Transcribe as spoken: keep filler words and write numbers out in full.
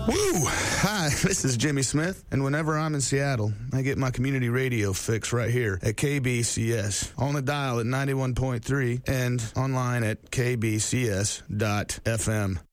Woo! Hi, this is Jimmy Smith, and whenever I'm in Seattle, I get my community radio fix right here at K B C S, on the dial at ninety-one point three and online at k b c s dot f m.